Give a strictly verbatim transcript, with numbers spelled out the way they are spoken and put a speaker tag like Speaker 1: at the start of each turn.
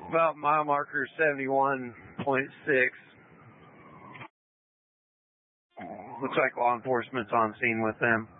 Speaker 1: About mile marker seventy-one point six. Looks like law enforcement's on scene with them.